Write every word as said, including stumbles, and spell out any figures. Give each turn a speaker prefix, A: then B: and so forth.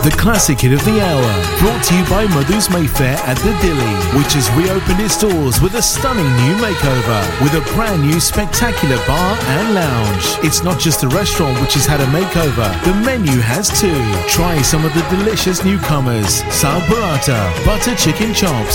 A: The classic hit of the hour, brought to you by Madhu's Mayfair at the Dilly, which has reopened its doors with a stunning new makeover, with a brand new spectacular bar and lounge. It's not just the restaurant which has had a makeover, the menu has too. Try some of the delicious newcomers, Sal Burrata, butter chicken chops,